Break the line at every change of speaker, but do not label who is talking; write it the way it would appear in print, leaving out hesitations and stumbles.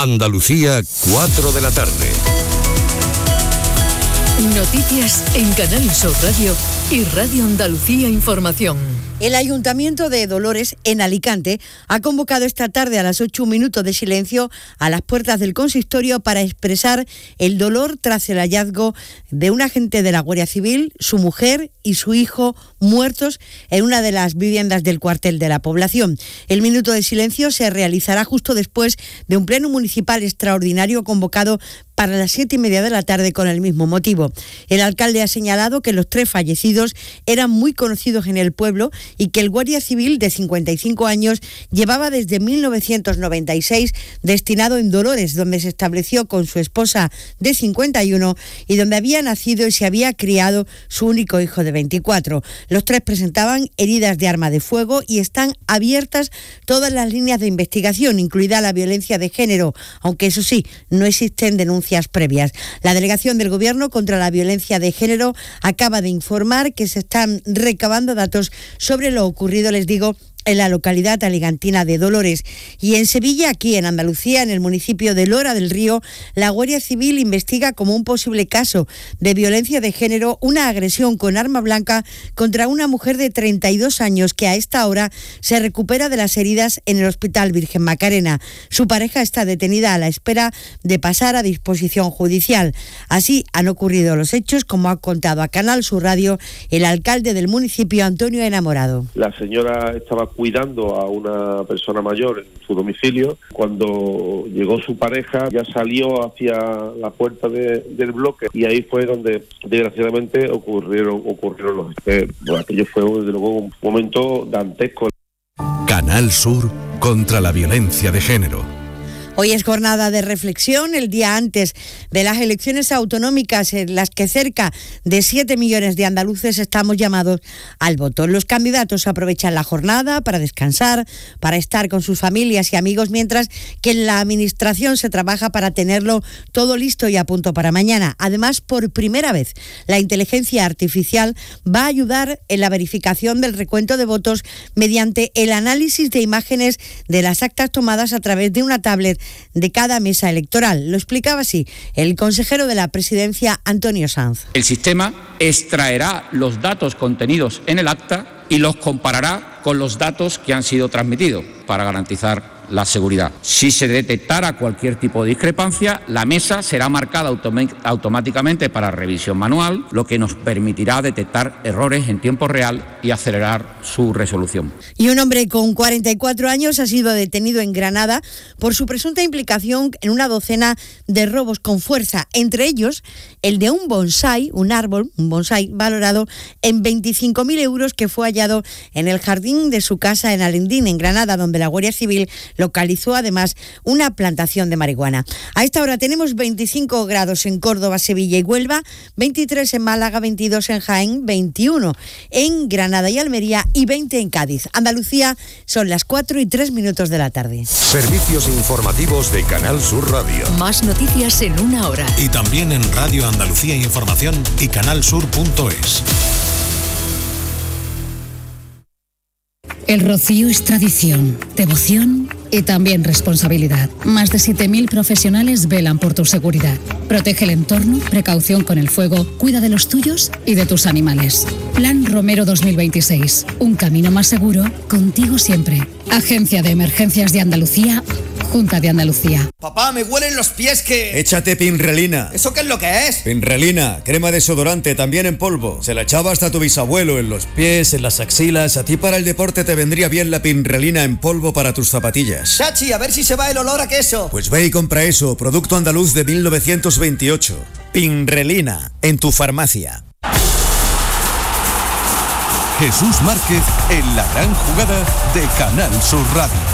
Andalucía, 4 de la tarde.
Noticias en Canal Sur Radio y Radio Andalucía Información.
El Ayuntamiento de Dolores, en Alicante, ha convocado esta tarde a las 8 un minuto de silencio a las puertas del consistorio para expresar el dolor tras el hallazgo de un agente de la Guardia Civil, su mujer y su hijo muertos en una de las viviendas del cuartel de la población. El minuto de silencio se realizará justo después de un pleno municipal extraordinario convocado para las 7:30 de la tarde con el mismo motivo. El alcalde ha señalado que los 3 fallecidos eran muy conocidos en el pueblo y que el guardia civil de 55 años llevaba desde 1996 destinado en Dolores, donde se estableció con su esposa de 51 y donde había nacido y se había criado su único hijo de 24. Los 3 presentaban heridas de arma de fuego y están abiertas todas las líneas de investigación, incluida la violencia de género, aunque eso sí, no existen denuncias previas. La delegación del Gobierno contra la violencia de género acaba de informar que se están recabando datos sobre lo ocurrido, les digo, en la localidad alicantina de Dolores. Y en Sevilla, aquí en Andalucía, en el municipio de Lora del Río, la Guardia Civil investiga como un posible caso de violencia de género una agresión con arma blanca contra una mujer de 32 años que a esta hora se recupera de las heridas en el Hospital Virgen Macarena. Su pareja está detenida a la espera de pasar a disposición judicial. Así han ocurrido los hechos, como ha contado a Canal Sur Radio el alcalde del municipio, Antonio Enamorado.
La señora estaba cuidando a una persona mayor en su domicilio. Cuando llegó su pareja, ya salió hacia la puerta del bloque y ahí fue donde desgraciadamente ocurrieron los hechos. Aquello fue desde luego un momento dantesco.
Canal Sur contra la violencia de género.
Hoy es jornada de reflexión, el día antes de las elecciones autonómicas en las que cerca de 7 millones de andaluces estamos llamados al voto. Los candidatos aprovechan la jornada para descansar, para estar con sus familias y amigos, mientras que en la administración se trabaja para tenerlo todo listo y a punto para mañana. Además, por primera vez, la inteligencia artificial va a ayudar en la verificación del recuento de votos mediante el análisis de imágenes de las actas tomadas a través de una tablet de cada mesa electoral. Lo explicaba así el consejero de la Presidencia, Antonio Sanz.
El sistema extraerá los datos contenidos en el acta y los comparará con los datos que han sido transmitidos para garantizar la seguridad. Si se detectara cualquier tipo de discrepancia, la mesa será marcada automáticamente para revisión manual, lo que nos permitirá detectar errores en tiempo real y acelerar su resolución.
Y un hombre con 44 años ha sido detenido en Granada por su presunta implicación en una docena de robos con fuerza, entre ellos el de un bonsái, un bonsái valorado en 25.000 euros que fue hallado en el jardín de su casa en Alendín, en Granada, donde la Guardia Civil localizó además una plantación de marihuana. A esta hora tenemos 25 grados en Córdoba, Sevilla y Huelva, 23 en Málaga, 22 en Jaén, 21 en Granada y Almería y 20 en Cádiz. Andalucía, son las 4:03 de la tarde.
Servicios informativos de Canal Sur Radio.
Más noticias en una hora.
Y también en Radio Andalucía Información y canalsur.es.
El rocío es tradición, devoción y también responsabilidad. Más de 7.000 profesionales velan por tu seguridad. Protege el entorno, precaución con el fuego, cuida de los tuyos y de tus animales. Plan Romero 2026. Un camino más seguro, contigo siempre. Agencia de Emergencias de Andalucía, Junta de Andalucía.
Papá, me huelen los pies que...
Échate Pinrelina.
¿Eso qué es lo que es?
Pinrelina, crema desodorante, también en polvo. Se la echaba hasta tu bisabuelo, en los pies, en las axilas. A ti para el deporte te vendría bien la Pinrelina en polvo para tus zapatillas.
Chachi, a ver si se va el olor a queso.
Pues ve y compra eso, producto andaluz de 1928. Pinrelina, en tu farmacia.
Jesús Márquez en la gran jugada de Canal Sur Radio.